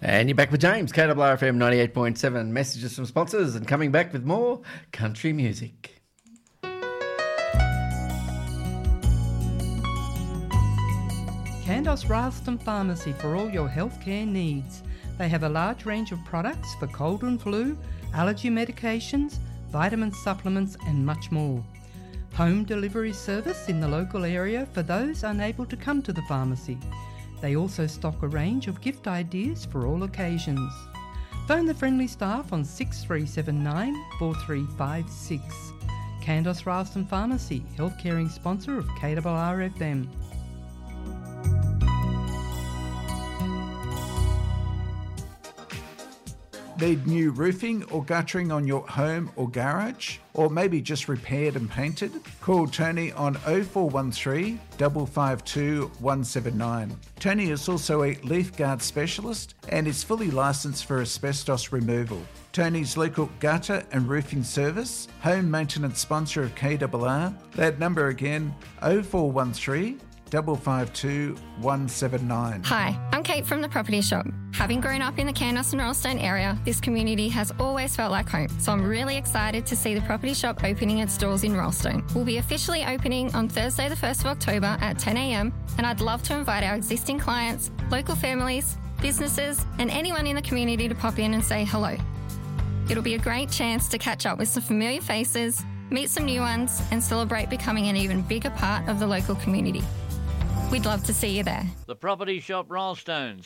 And you're back with James, KWRFM 98.7. Messages from sponsors and coming back with more country music. Candos Ralston Pharmacy for all your healthcare needs. They have a large range of products for cold and flu, allergy medications, vitamin supplements and much more. Home delivery service in the local area for those unable to come to the pharmacy. They also stock a range of gift ideas for all occasions. Phone the friendly staff on 6379 4356. Candos Ralston Pharmacy, health-caring sponsor of KWRFM. Need new roofing or guttering on your home or garage? Or maybe just repaired and painted? Call Tony on 0413 552 179. Tony is also a leaf guard specialist and is fully licensed for asbestos removal. Tony's local gutter and roofing service, home maintenance sponsor of KWR. That number again, 0413 552 179. Hi, I'm Kate from The Property Shop. Having grown up in the Candos and Rollstone area, this community has always felt like home, so I'm really excited to see The Property Shop opening its doors in Rollstone. We'll be officially opening on Thursday the 1st of October at 10 a.m, and I'd love to invite our existing clients, local families, businesses, and anyone in the community to pop in and say hello. It'll be a great chance to catch up with some familiar faces, meet some new ones, and celebrate becoming an even bigger part of the local community. We'd love to see you there. The Property Shop Rollstones,